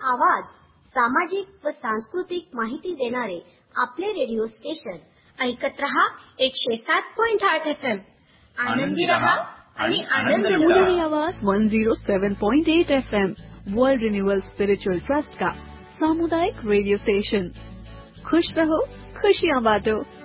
आवाज, सामाजिक व सांस्कृतिक माहिती देणारे आपले रेडिओ स्टेशन. ऐकत रहा 107.8 FM. आनंदी रहा आणि आनंद लुटा. आवाज 107.8 FM world renewal spiritual trust का सामुदायिक रेडियो स्टेशन. खुश रहो, खुशियाँ बांटो.